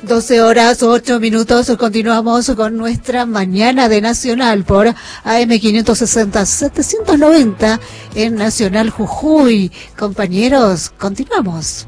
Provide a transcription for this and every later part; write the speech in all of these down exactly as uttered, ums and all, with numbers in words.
doce horas, ocho minutos, continuamos con nuestra mañana de Nacional por A M quinientos sesenta, setecientos noventa en Nacional Jujuy. Compañeros, continuamos.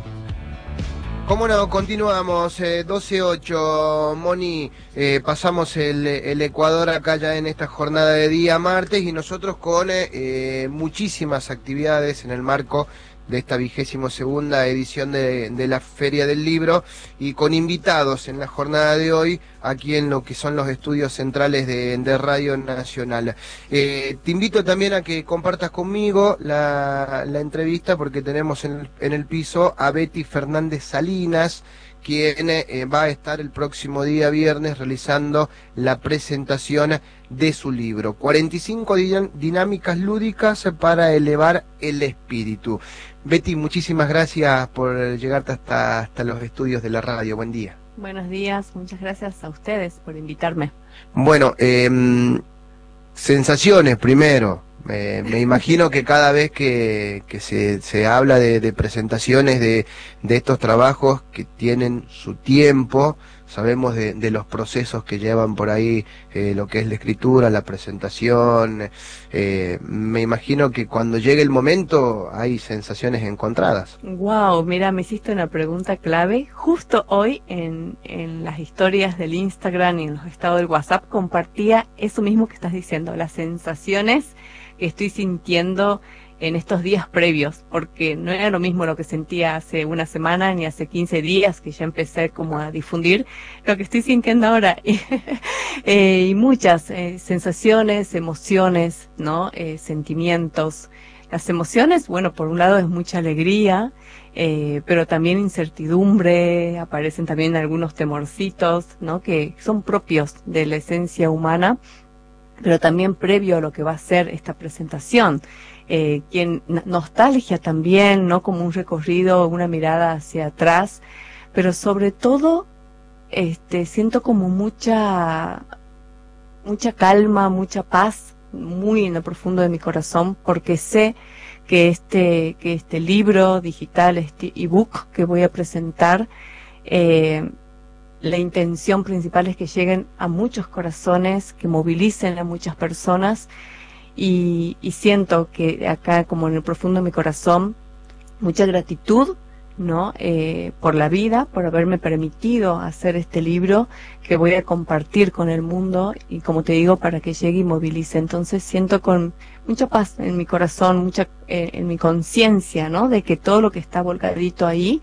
Cómo no, continuamos, eh, doce ocho, Moni, eh, pasamos el, el Ecuador acá ya en esta jornada de día martes y nosotros con eh, muchísimas actividades en el marco de esta vigésimo segunda edición de, de la Feria del Libro y con invitados en la jornada de hoy aquí en lo que son los estudios centrales de, de Radio Nacional. Eh, te invito también a que compartas conmigo la, la entrevista porque tenemos en el, en el piso a Betty Fernández Salinas, quien eh, va a estar el próximo día viernes realizando la presentación de su libro, cuarenta y cinco dinámicas lúdicas para elevar el espíritu. Betty, muchísimas gracias por llegarte hasta, hasta los estudios de la radio. Buen día. Buenos días, muchas gracias a ustedes por invitarme. Bueno, eh, sensaciones primero. Eh, me imagino que cada vez que, que se, se habla de, de presentaciones de, de estos trabajos que tienen su tiempo, sabemos de, de los procesos que llevan por ahí eh, lo que es la escritura, la presentación, eh, me imagino que cuando llegue el momento hay sensaciones encontradas. Wow, mira, me hiciste una pregunta clave. Justo hoy en, en las historias del Instagram y en los estados del WhatsApp compartía eso mismo que estás diciendo, las sensaciones que estoy sintiendo en estos días previos, porque no era lo mismo lo que sentía hace una semana ni hace quince días que ya empecé como a difundir lo que estoy sintiendo ahora. eh, y muchas eh, sensaciones, emociones, ¿no? Eh, sentimientos. Las emociones, bueno, por un lado es mucha alegría, eh, pero también incertidumbre, aparecen también algunos temorcitos, ¿no? Que son propios de la esencia humana, pero también previo a lo que va a ser esta presentación. Eh, quien, nostalgia también, ¿no? Como un recorrido, una mirada hacia atrás, pero sobre todo, este, siento como mucha, mucha calma, mucha paz, muy en lo profundo de mi corazón, porque sé que este, que este libro digital, este ebook que voy a presentar, eh, la intención principal es que lleguen a muchos corazones, que movilicen a muchas personas. Y, y siento que acá, como en el profundo de mi corazón, mucha gratitud, ¿no? Eh, por la vida, por haberme permitido hacer este libro que voy a compartir con el mundo y, como te digo, para que llegue y movilice. Entonces siento con mucha paz en mi corazón, mucha eh, en mi conciencia, ¿no? De que todo lo que está volcadito ahí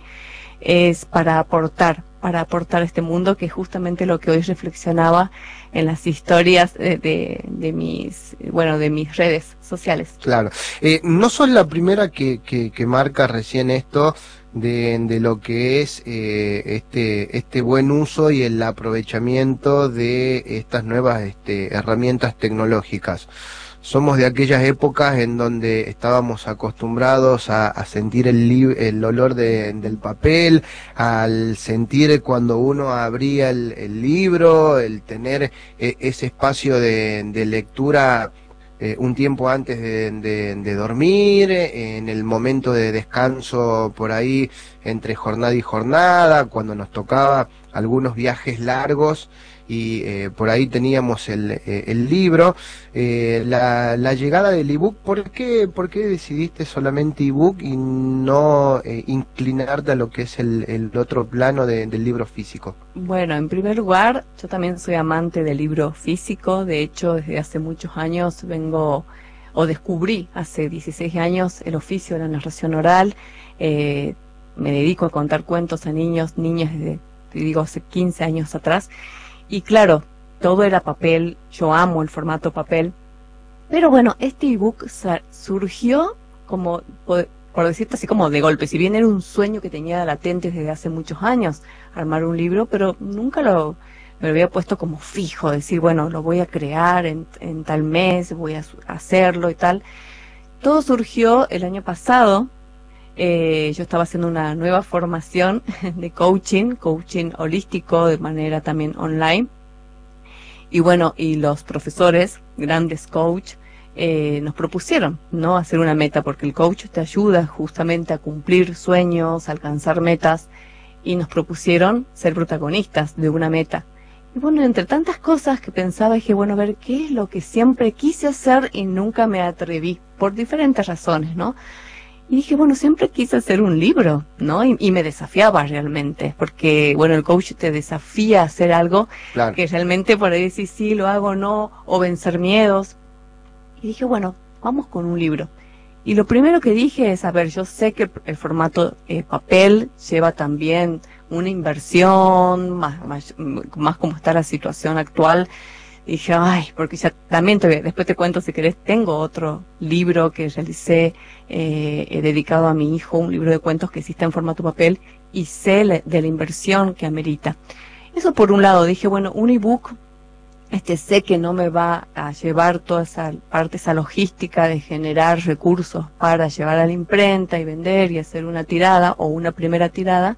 es para aportar, para aportar a este mundo, que es justamente lo que hoy reflexionaba en las historias de, de, de mis, bueno, de mis redes sociales. Claro. Eh, no sos la primera que, que, que marca recién esto de, de lo que es eh, este, este buen uso y el aprovechamiento de estas nuevas este, herramientas tecnológicas. Somos de aquellas épocas en donde estábamos acostumbrados a, a sentir el, el olor de, del papel, al sentir cuando uno abría el, el libro, el tener eh, ese espacio de, de lectura eh, un tiempo antes de, de, de dormir, eh, en el momento de descanso por ahí entre jornada y jornada, cuando nos tocaba algunos viajes largos. Y eh, por ahí teníamos el, eh, el libro, eh, la, la llegada del ebook. ¿Por qué, por qué decidiste solamente ebook y no eh, inclinarte a lo que es el, el otro plano de, del libro físico? Bueno, en primer lugar, yo también soy amante del libro físico. De hecho, desde hace muchos años vengo, o descubrí hace dieciséis años, el oficio de la narración oral. Eh, me dedico a contar cuentos a niños, niñas, desde, te digo, hace quince años atrás. Y claro, todo era papel, yo amo el formato papel, pero bueno, este ebook surgió como, por, por decirte así, como de golpe. Si bien era un sueño que tenía latente desde hace muchos años, armar un libro, pero nunca lo, me lo había puesto como fijo, decir, bueno, lo voy a crear en, en tal mes, voy a hacerlo y tal. Todo surgió el año pasado. Eh, yo estaba haciendo una nueva formación de coaching, coaching holístico de manera también online. Y bueno, y los profesores, grandes coach, eh, nos propusieron, ¿no? Hacer una meta, porque el coach te ayuda justamente a cumplir sueños, a alcanzar metas. y nos propusieron ser protagonistas de una meta. Y bueno, entre tantas cosas que pensaba, dije, bueno, a ver, ¿qué es lo que siempre quise hacer y nunca me atreví? Por diferentes razones, ¿no? Y dije, bueno, siempre quise hacer un libro, ¿no? Y, y me desafiaba realmente, porque, bueno, el coach te desafía a hacer algo claro. que realmente por ahí decís, sí, lo hago o no, o vencer miedos. Y dije, bueno, vamos con un libro. Y lo primero que dije es, a ver, yo sé que el formato eh, papel lleva también una inversión, más, más, más como está la situación actual. Y dije, ay, porque ya también te, después te cuento si querés, tengo otro libro que realicé eh, dedicado a mi hijo, un libro de cuentos que sí está en formato papel y sé le, de la inversión que amerita. Eso por un lado, dije, bueno, un ebook, este sé que no me va a llevar toda esa parte, esa logística de generar recursos para llevar a la imprenta y vender y hacer una tirada o una primera tirada.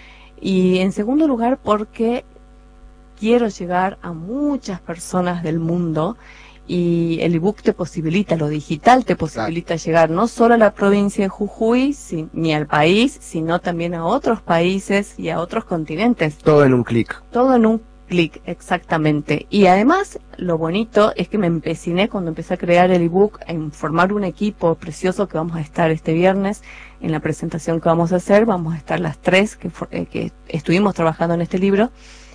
Y en segundo lugar, porque quiero llegar a muchas personas del mundo y el ebook te posibilita, lo digital te posibilita claro. llegar no solo a la provincia de Jujuy si, ni al país, sino también a otros países y a otros continentes. Todo en un clic. Todo en un clic, exactamente. Y además, lo bonito es que me empeciné cuando empecé a crear el ebook en formar un equipo precioso que vamos a estar este viernes en la presentación que vamos a hacer. Vamos a estar las tres que, eh, que estuvimos trabajando en este libro.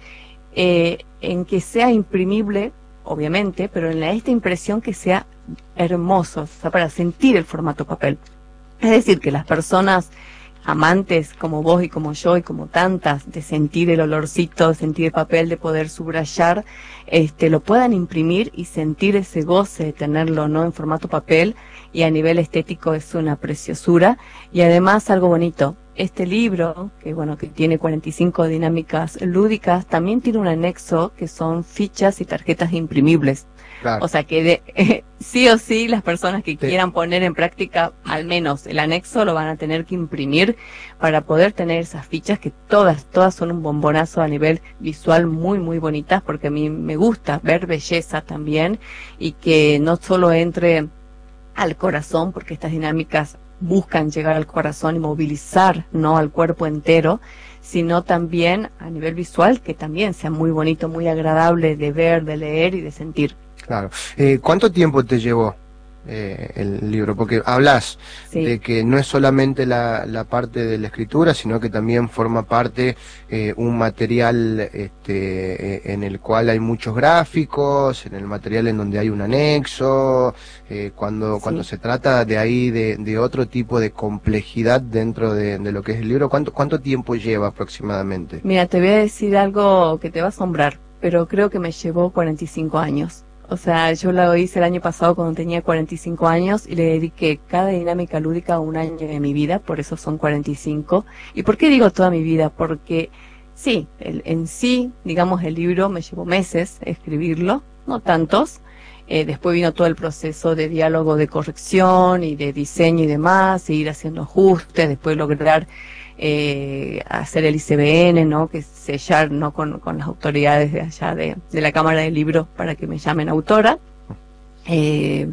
Eh, en que sea imprimible, obviamente, pero en la, esta impresión que sea hermoso, o sea, para sentir el formato papel. Es decir, que las personas amantes como vos y como yo y como tantas de sentir el olorcito, de sentir el papel, de poder subrayar, este, lo puedan imprimir y sentir ese goce de tenerlo, ¿no?, en formato papel, y a nivel estético es una preciosura. Y además algo bonito, este libro, que bueno, que tiene cuarenta y cinco dinámicas lúdicas, también tiene un anexo que son fichas y tarjetas imprimibles. Claro. O sea que de, eh, sí o sí las personas que sí. quieran poner en práctica al menos el anexo lo van a tener que imprimir para poder tener esas fichas que todas, todas son un bombonazo a nivel visual muy muy bonitas, porque a mí me gusta ver belleza también y que no solo entre al corazón, porque estas dinámicas buscan llegar al corazón y movilizar, ¿no?, al cuerpo entero, sino también a nivel visual, que también sea muy bonito, muy agradable de ver, de leer y de sentir. Claro. Eh, ¿Cuánto tiempo te llevó eh, el libro? Porque hablas sí. de que no es solamente la, la parte de la escritura, sino que también forma parte eh, un material este, eh, en el cual hay muchos gráficos, en el material en donde hay un anexo, eh, cuando, sí. cuando se trata de ahí de, de otro tipo de complejidad dentro de, de lo que es el libro. ¿Cuánto, cuánto tiempo lleva aproximadamente? Mira, te voy a decir algo que te va a asombrar, pero creo que me llevó cuarenta y cinco años. O sea, yo lo hice el año pasado cuando tenía cuarenta y cinco años y le dediqué cada dinámica lúdica un año de mi vida, por eso son cuarenta y cinco. ¿Y por qué digo toda mi vida? Porque sí, el, en sí, digamos, el libro me llevó meses escribirlo, no tantos. Eh, después vino todo el proceso de diálogo, de corrección y de diseño y demás, e ir haciendo ajustes, después lograr eh, hacer el I C B N, ¿no?, que es sellar, ¿no?, con, con las autoridades de allá de, de la Cámara del Libro para que me llamen autora. Eh,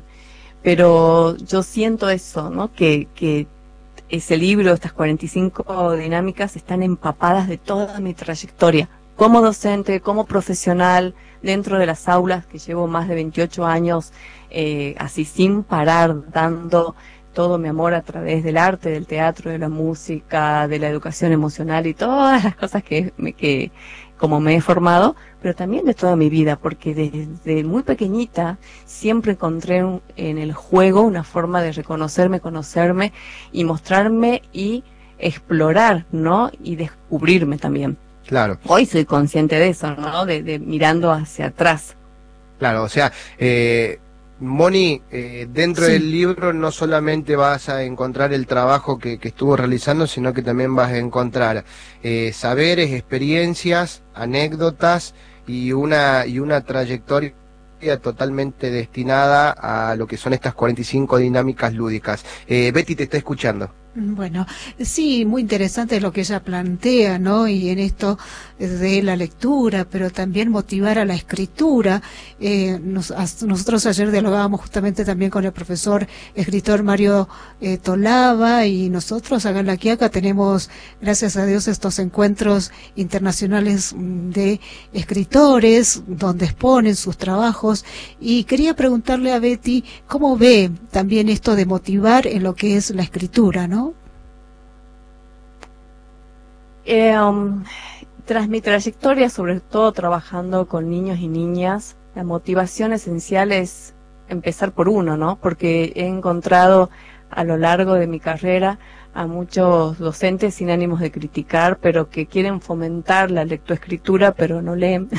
pero yo siento eso, ¿no?, que, que ese libro, estas cuarenta y cinco dinámicas están empapadas de toda mi trayectoria como docente, como profesional, dentro de las aulas, que llevo más de veintiocho años eh, así sin parar, dando todo mi amor a través del arte, del teatro, de la música, de la educación emocional y todas las cosas que, que como me he formado, pero también de toda mi vida, porque desde muy pequeñita siempre encontré un, en el juego una forma de reconocerme, conocerme y mostrarme y explorar, ¿no?, y descubrirme también. Claro. Hoy soy consciente de eso, ¿no?, de, de mirando hacia atrás. Claro, o sea, eh... Moni, eh, dentro sí. del libro no solamente vas a encontrar el trabajo que, que estuvo realizando, sino que también vas a encontrar eh, saberes, experiencias, anécdotas y una y una trayectoria totalmente destinada a lo que son estas cuarenta y cinco dinámicas lúdicas. Eh, Betty te está escuchando. Bueno, sí, muy interesante lo que ella plantea, ¿no? Y en esto de la lectura, pero también motivar a la escritura. Eh, nos, a, nosotros ayer dialogábamos justamente también con el profesor escritor Mario eh, Tolava, y nosotros acá en La Quiaca tenemos, gracias a Dios, estos encuentros internacionales de escritores donde exponen sus trabajos, y quería preguntarle a Betty cómo ve también esto de motivar en lo que es la escritura, ¿no? Eh, um, tras mi trayectoria, sobre todo trabajando con niños y niñas, la motivación esencial es empezar por uno, ¿no? Porque he encontrado a lo largo de mi carrera a muchos docentes sin ánimos de criticar, pero que quieren fomentar la lectoescritura, pero no leen,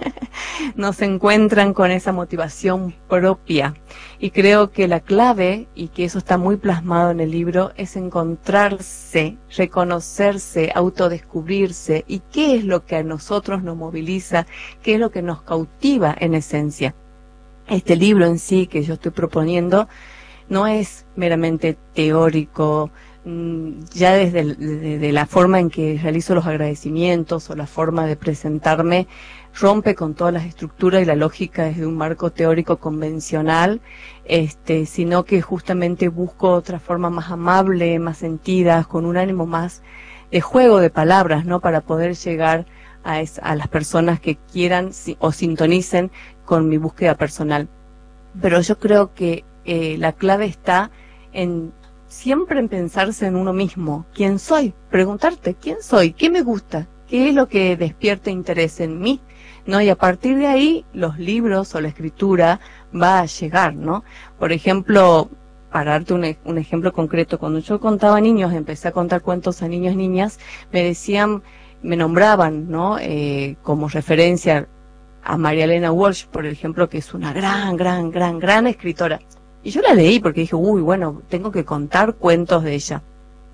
no se encuentran con esa motivación propia. Y creo que la clave, y que eso está muy plasmado en el libro, es encontrarse, reconocerse, autodescubrirse, y qué es lo que a nosotros nos moviliza, qué es lo que nos cautiva en esencia. Este libro en sí que yo estoy proponiendo no es meramente teórico, ya desde, desde la forma en que realizo los agradecimientos o la forma de presentarme, rompe con todas las estructuras y la lógica desde un marco teórico convencional, este, sino que justamente busco otra forma más amable, más sentida, con un ánimo más de juego de palabras, ¿no? Para poder llegar a, es, a las personas que quieran si, o sintonicen con mi búsqueda personal. Pero yo creo que eh, la clave está en siempre en pensarse en uno mismo. ¿Quién soy? Preguntarte, ¿quién soy? ¿Qué me gusta? ¿Qué es lo que despierta interés en mí? ¿No? Y a partir de ahí, los libros o la escritura va a llegar, ¿no? Por ejemplo, para darte un, un ejemplo concreto, cuando yo contaba a niños, empecé a contar cuentos a niños y niñas, me decían, me nombraban, ¿no? Eh, como referencia a María Elena Walsh, por ejemplo, que es una gran, gran, gran, gran escritora. Y yo la leí porque dije, uy, bueno, tengo que contar cuentos de ella.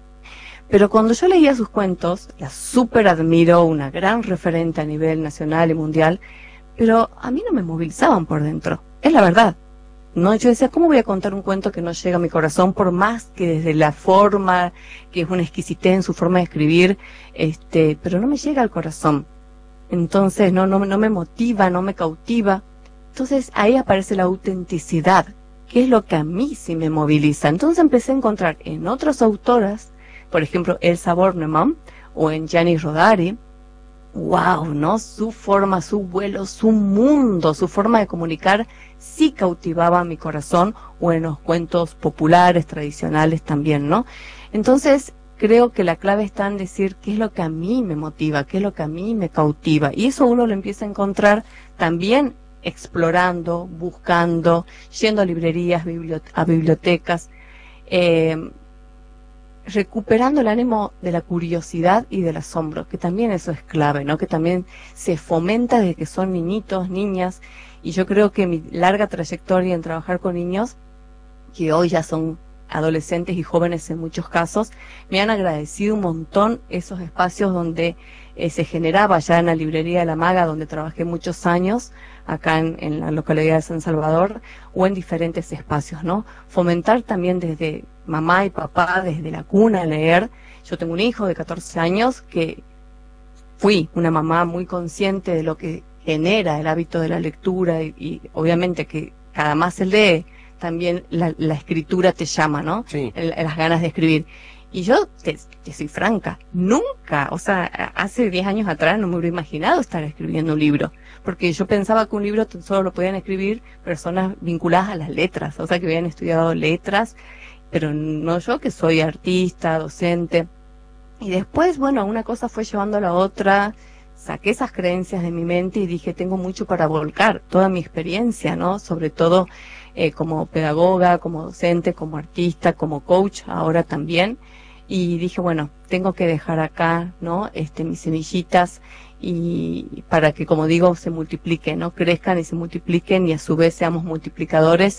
Pero cuando yo leía sus cuentos, la súper admiro, una gran referente a nivel nacional y mundial, pero a mí no me movilizaban por dentro. Es la verdad. No, yo decía, ¿cómo voy a contar un cuento que no llega a mi corazón? Por más que desde la forma, que es una exquisitez en su forma de escribir, este, pero no me llega al corazón. Entonces, no, no, no me motiva, no me cautiva. Entonces, ahí aparece la autenticidad, que es lo que a mí sí me moviliza. Entonces empecé a encontrar en otras autoras, por ejemplo, Elsa Bornemann o en Gianni Rodari, wow, ¿no? Su forma, su vuelo, su mundo, su forma de comunicar sí cautivaba mi corazón, o en los cuentos populares, tradicionales también, ¿no? Entonces, creo que la clave está en decir qué es lo que a mí me motiva, qué es lo que a mí me cautiva. Y eso uno lo empieza a encontrar también explorando, buscando, yendo a librerías, bibliote- a bibliotecas, eh, recuperando el ánimo de la curiosidad y del asombro, que también eso es clave, ¿no? Que también se fomenta desde que son niñitos, niñas, y yo creo que mi larga trayectoria en trabajar con niños, que hoy ya son adolescentes y jóvenes en muchos casos, me han agradecido un montón esos espacios donde eh, se generaba ya en la librería de La Maga, donde trabajé muchos años, acá en, en la localidad de San Salvador, o en diferentes espacios, ¿no? Fomentar también desde mamá y papá, desde la cuna, leer. Yo tengo un hijo de catorce años que fui una mamá muy consciente de lo que genera el hábito de la lectura, y, y obviamente que cada más se lee, también la, la escritura te llama, ¿no? Sí. El, las ganas de escribir. Y yo, te, te soy franca, nunca, o sea, hace diez años atrás no me hubiera imaginado estar escribiendo un libro, porque yo pensaba que un libro solo lo podían escribir personas vinculadas a las letras, o sea, que habían estudiado letras, pero no yo, que soy artista, docente. Y después, bueno, una cosa fue llevando a la otra, saqué esas creencias de mi mente y dije, tengo mucho para volcar, toda mi experiencia, ¿no? Sobre todo eh, como pedagoga, como docente, como artista, como coach, ahora también. Y dije, bueno, tengo que dejar acá, ¿no? Este, mis semillitas, y para que, como digo, se multipliquen, ¿no? Crezcan y se multipliquen, y a su vez seamos multiplicadores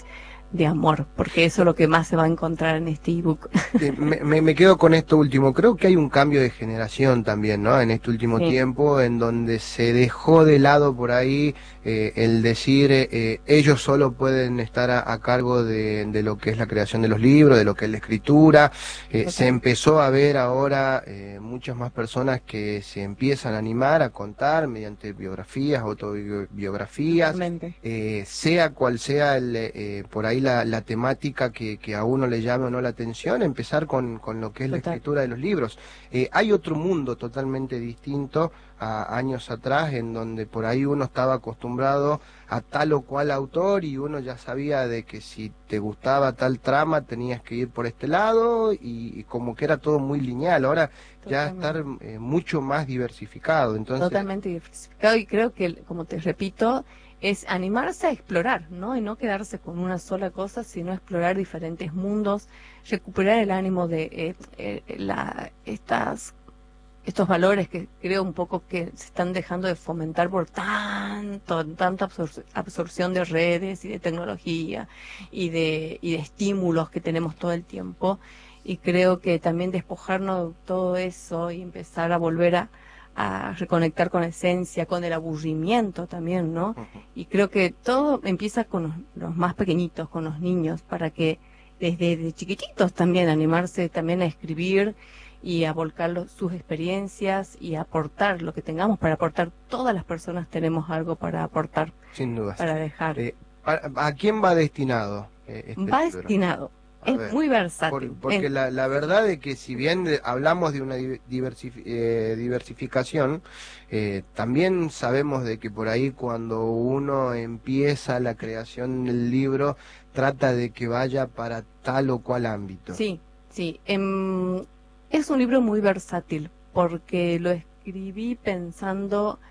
de amor, porque eso es lo que más se va a encontrar en este ebook. Eh, me, me, me quedo con esto último. Creo que hay un cambio de generación también, ¿no? En este último Sí. tiempo, en donde se dejó de lado por ahí eh, el decir eh, ellos solo pueden estar a, a cargo de, de lo que es la creación de los libros, de lo que es la escritura. Eh, se empezó a ver ahora eh, muchas más personas que se empiezan a animar a contar mediante biografías, autobiografías, eh, sea cual sea el, eh, por ahí la, la temática que, que a uno le llame o no la atención, empezar con, con lo que es Total. la escritura de los libros. Eh, hay otro mundo totalmente distinto a años atrás, en donde por ahí uno estaba acostumbrado a tal o cual autor y uno ya sabía de que si te gustaba tal trama tenías que ir por este lado, y, y como que era todo muy lineal. Ahora Totalmente. ya estar eh, mucho más diversificado. Entonces... Totalmente diversificado, y creo que, como te repito, es animarse a explorar, ¿no? Y no quedarse con una sola cosa, sino explorar diferentes mundos, recuperar el ánimo de eh, eh, la, estas, estos valores que creo un poco que se están dejando de fomentar por tanto, tanta absor absorción de redes y de tecnología y de, y de estímulos que tenemos todo el tiempo. Y creo que también despojarnos de todo eso y empezar a volver a a reconectar con la esencia, con el aburrimiento también, ¿no? Y creo que todo empieza con los, los más pequeñitos, con los niños, para que desde, desde chiquititos también animarse también a escribir y a volcar los, sus experiencias y a aportar lo que tengamos para aportar. Todas las personas tenemos algo para aportar. Sin duda. Para dejar. Eh, ¿a, ¿A quién va destinado eh, este Va libro? destinado. A es ver, muy versátil. Por, porque en... la, la verdad es que si bien de, hablamos de una diversif eh, diversificación, eh, también sabemos de que por ahí cuando uno empieza la creación del libro, trata de que vaya para tal o cual ámbito. Sí, sí. Eh, es un libro muy versátil, porque lo escribí pensando,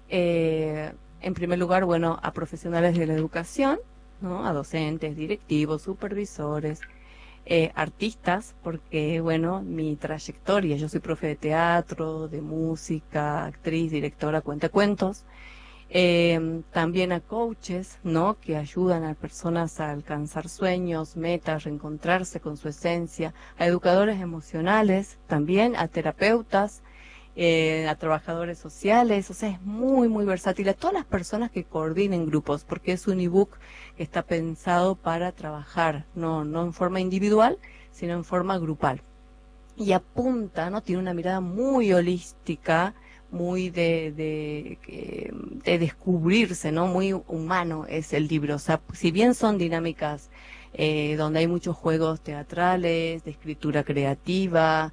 eh, en primer lugar, bueno, a profesionales de la educación, ¿no? A docentes, directivos, supervisores, Eh, artistas, porque bueno, mi trayectoria, yo soy profe de teatro, de música, actriz, directora, cuentacuentos, eh, también a coaches, ¿no? Que ayudan a personas a alcanzar sueños, metas, reencontrarse con su esencia, a educadores emocionales, también a terapeutas, Eh, a trabajadores sociales. O sea, es muy, muy versátil. A todas las personas que coordinen grupos, porque es un ebook que está pensado para trabajar, no, no en forma individual, sino en forma grupal. Y apunta, ¿no? Tiene una mirada muy holística, muy de, de, de, de descubrirse, ¿no? Muy humano es el libro. O sea, si bien son dinámicas eh, donde hay muchos juegos teatrales, de escritura creativa,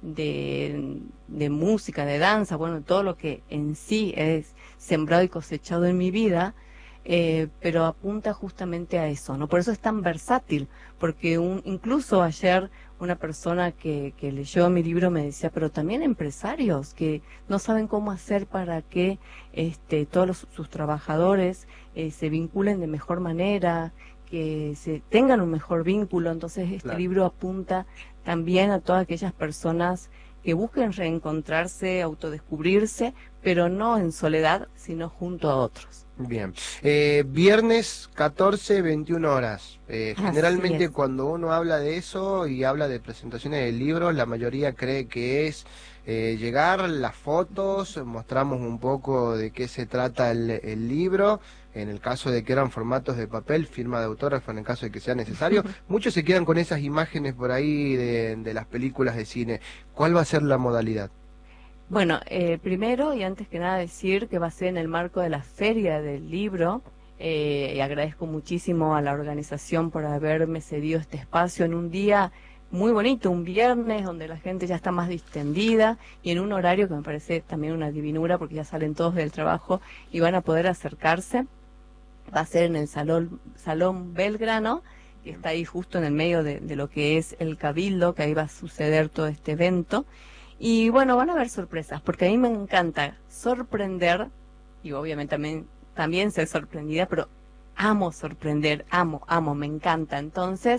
De, de música, de danza, bueno, todo lo que en sí es sembrado y cosechado en mi vida, eh, pero apunta justamente a eso, ¿no? Por eso es tan versátil, porque un, incluso ayer una persona que, que leyó mi libro me decía, pero también empresarios que no saben cómo hacer para que este, todos los, sus trabajadores eh, se vinculen de mejor manera, que se tengan un mejor vínculo. Entonces este claro. libro apunta también a todas aquellas personas que busquen reencontrarse, autodescubrirse, pero no en soledad, sino junto a otros. Bien. Eh, viernes catorce, veintiuna horas. Eh, generalmente cuando uno habla de eso y habla de presentaciones de libros, la mayoría cree que es eh, llegar, las fotos, mostramos un poco de qué se trata el, el libro. En el caso de que eran formatos de papel, firma de autógrafo en el caso de que sea necesario. Muchos se quedan con esas imágenes por ahí de, de las películas de cine. ¿Cuál va a ser la modalidad? Bueno, eh, primero y antes que nada decir que va a ser en el marco de la Feria del Libro. Eh, y agradezco muchísimo a la organización por haberme cedido este espacio en un día muy bonito, un viernes donde la gente ya está más distendida y en un horario que me parece también una divinura, porque ya salen todos del trabajo y van a poder acercarse. Va a ser en el Salón, Salón Belgrano, que está ahí justo en el medio de, de lo que es el Cabildo, que ahí va a suceder todo este evento. Y bueno, van a haber sorpresas, porque a mí me encanta sorprender, y obviamente también, también ser sorprendida, pero amo sorprender, amo, amo, me encanta. Entonces,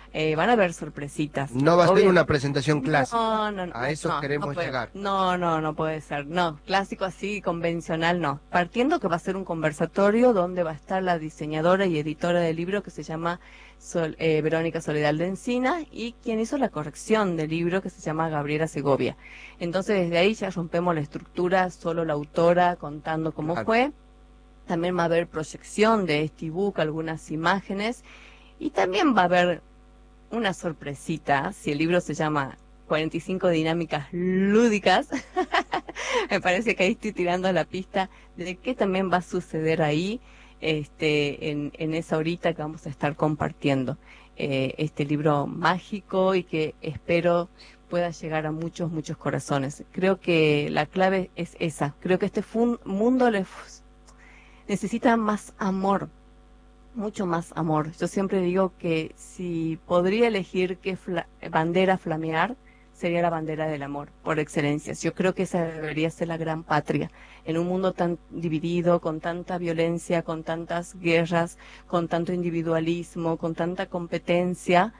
Eh, van a haber sorpresitas. No va a Obvio. ser una presentación clásica. No, no, no. A eso no, queremos no puede, llegar. No, no, no puede ser. No, clásico así, convencional, no. Partiendo que va a ser un conversatorio donde va a estar la diseñadora y editora del libro que se llama Sol, eh, Verónica Soledad de Encina, y quien hizo la corrección del libro que se llama Gabriela Segovia. Entonces desde ahí ya rompemos la estructura, solo la autora contando cómo Claro. fue. También va a haber proyección de este ebook, algunas imágenes, y también va a haber una sorpresita, si el libro se llama cuarenta y cinco dinámicas lúdicas, me parece que ahí estoy tirando la pista de qué también va a suceder ahí, este, en, en esa horita que vamos a estar compartiendo eh, este libro mágico y que espero pueda llegar a muchos, muchos corazones. Creo que la clave es esa, creo que este fun- mundo le necesita más amor, mucho más amor. Yo siempre digo que si podría elegir qué fla bandera flamear, sería la bandera del amor, por excelencia. Yo creo que esa debería ser la gran patria. En un mundo tan dividido, con tanta violencia, con tantas guerras, con tanto individualismo, con tanta competencia,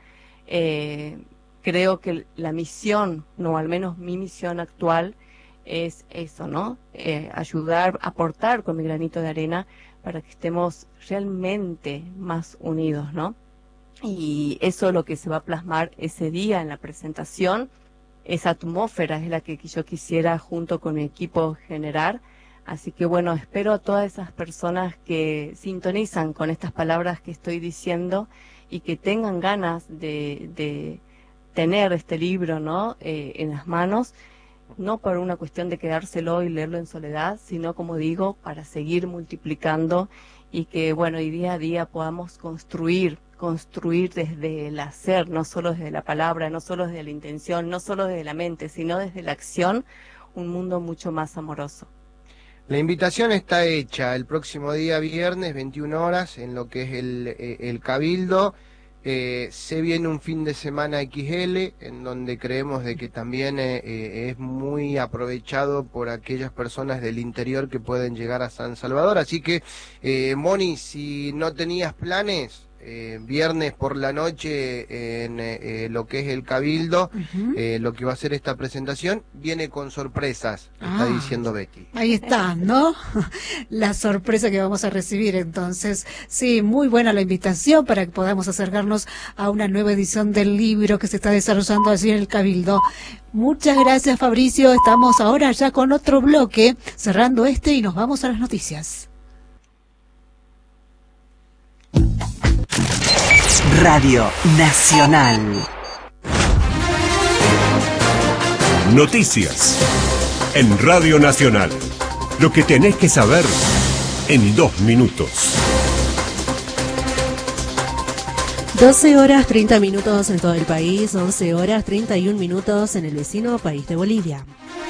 eh, creo que la misión, no, al menos mi misión actual, es eso, ¿no? Eh, ayudar, aportar con mi granito de arena para que estemos realmente más unidos, ¿no? Y eso es lo que se va a plasmar ese día en la presentación. Esa atmósfera es la que yo quisiera junto con mi equipo generar. Así que bueno, espero a todas esas personas que sintonizan con estas palabras que estoy diciendo y que tengan ganas de, de tener este libro, ¿no? Eh, en las manos, no por una cuestión de quedárselo y leerlo en soledad, sino, como digo, para seguir multiplicando y que, bueno, y día a día podamos construir, construir desde el hacer, no solo desde la palabra, no solo desde la intención, no solo desde la mente, sino desde la acción, un mundo mucho más amoroso. La invitación está hecha el próximo día viernes, veintiuna horas, en lo que es el, el Cabildo. Eh, se viene un fin de semana equis ele, en donde creemos de que también eh, eh, es muy aprovechado por aquellas personas del interior que pueden llegar a San Salvador. Así que, eh, Moni, si no tenías planes, eh, viernes por la noche en eh, lo que es el Cabildo, uh-huh. eh, lo que va a ser esta presentación, viene con sorpresas, ah, está diciendo Betty. Ahí está, ¿no? La sorpresa que vamos a recibir. Entonces, sí, muy buena la invitación para que podamos acercarnos a una nueva edición del libro que se está desarrollando allí en el Cabildo. Muchas gracias, Fabricio. Estamos ahora ya con otro bloque, cerrando este, y nos vamos a las noticias. Radio Nacional. Noticias en Radio Nacional. Lo que tenés que saber en dos minutos. doce horas treinta minutos en todo el país, once horas treinta y un minutos en el vecino país de Bolivia.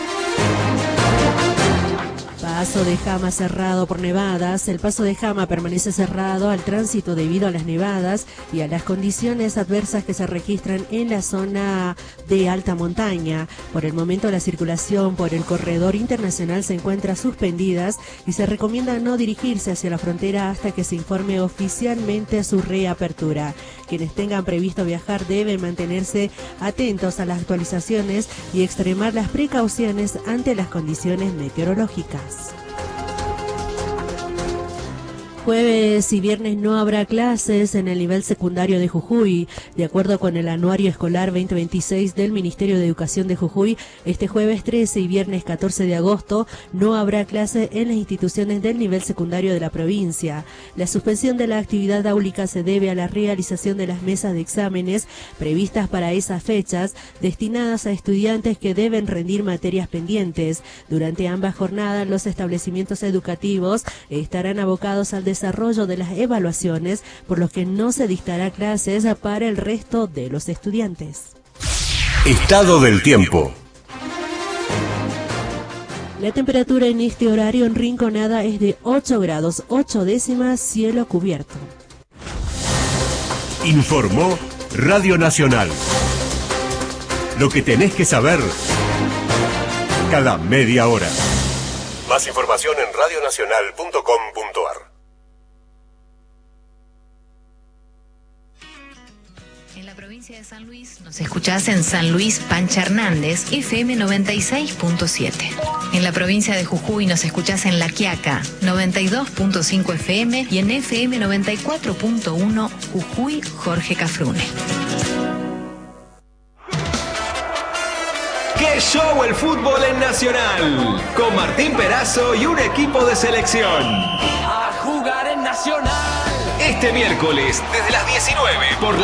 Paso de Jama cerrado por nevadas. El paso de Jama permanece cerrado al tránsito debido a las nevadas y a las condiciones adversas que se registran en la zona de alta montaña. Por el momento la circulación por el corredor internacional se encuentra suspendida y se recomienda no dirigirse hacia la frontera hasta que se informe oficialmente su reapertura. Quienes tengan previsto viajar deben mantenerse atentos a las actualizaciones y extremar las precauciones ante las condiciones meteorológicas. Jueves y viernes no habrá clases en el nivel secundario de Jujuy. De acuerdo con el anuario escolar veinte veintiséis del Ministerio de Educación de Jujuy, este jueves trece y viernes catorce de agosto no habrá clase en las instituciones del nivel secundario de la provincia. La suspensión de la actividad áulica se debe a la realización de las mesas de exámenes previstas para esas fechas, destinadas a estudiantes que deben rendir materias pendientes. Durante ambas jornadas, los establecimientos educativos estarán abocados al desarrollo desarrollo de las evaluaciones, por lo que no se dictará clases para el resto de los estudiantes. Estado del tiempo. La temperatura en este horario en Rinconada es de ocho grados, ocho décimas, cielo cubierto. Informó Radio Nacional. Lo que tenés que saber cada media hora. Más información en radio nacional punto com punto ar. provincia de San Luis nos escuchás en San Luis Pancha Hernández, F M noventa y seis punto siete. En la provincia de Jujuy nos escuchás en La Quiaca, noventa y dos punto cinco F M y en F M noventa y cuatro punto uno Jujuy Jorge Cafrune. ¡Qué show el fútbol en Nacional! Con Martín Perazo y un equipo de selección. A jugar en Nacional. Este miércoles, desde las diecinueve, por la